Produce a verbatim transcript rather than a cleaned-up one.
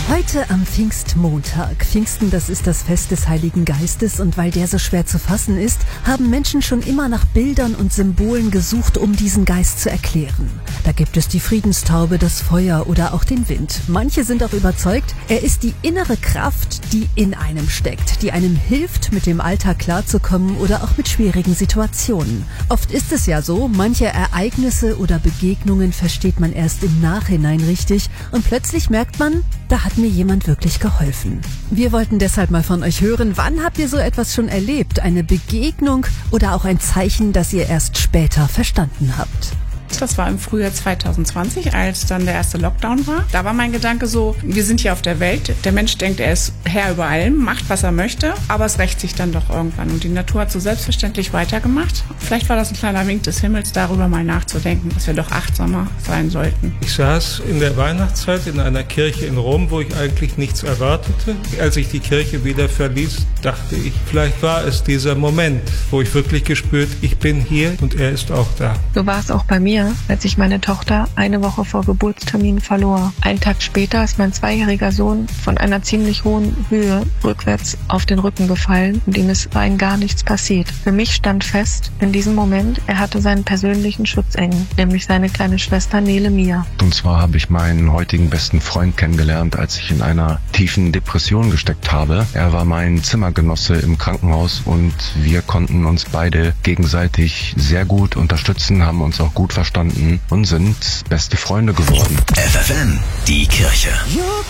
Heute am Pfingstmontag. Pfingsten, das ist das Fest des Heiligen Geistes, und weil der so schwer zu fassen ist, haben Menschen schon immer nach Bildern und Symbolen gesucht, um diesen Geist zu erklären. Da gibt es die Friedenstaube, das Feuer oder auch den Wind. Manche sind auch überzeugt, er ist die innere Kraft, die in einem steckt, die einem hilft, mit dem Alltag klarzukommen oder auch mit schwierigen Situationen. Oft ist es ja so, manche Ereignisse oder Begegnungen versteht man erst im Nachhinein richtig und plötzlich merkt man, da hat mir jemand wirklich geholfen. Wir wollten deshalb mal von euch hören, wann habt ihr so etwas schon erlebt? Eine Begegnung oder auch ein Zeichen, das ihr erst später verstanden habt? Das war im Frühjahr zwanzig zwanzig, als dann der erste Lockdown war. Da war mein Gedanke so, wir sind hier auf der Welt. Der Mensch denkt, er ist Herr über allem, macht, was er möchte, aber es rächt sich dann doch irgendwann. Und die Natur hat so selbstverständlich weitergemacht. Vielleicht war das ein kleiner Wink des Himmels, darüber mal nachzudenken, dass wir doch achtsamer sein sollten. Ich saß in der Weihnachtszeit in einer Kirche in Rom, wo ich eigentlich nichts erwartete. Als ich die Kirche wieder verließ, dachte ich, vielleicht war es dieser Moment, wo ich wirklich gespürt, ich bin hier und er ist auch da. So war es auch bei mir, als ich meine Tochter eine Woche vor Geburtstermin verlor. Einen Tag später ist mein zweijähriger Sohn von einer ziemlich hohen Höhe rückwärts auf den Rücken gefallen und ihm ist rein gar nichts passiert. Für mich stand fest, in diesem Moment, er hatte seinen persönlichen Schutzengel, nämlich seine kleine Schwester Nele Mia. Und zwar habe ich meinen heutigen besten Freund kennengelernt, als ich in einer tiefen Depression gesteckt habe. Er war mein Zimmergenosse im Krankenhaus und wir konnten uns beide gegenseitig sehr gut unterstützen, haben uns auch gut verstanden und sind beste Freunde geworden. F F M, die Kirche.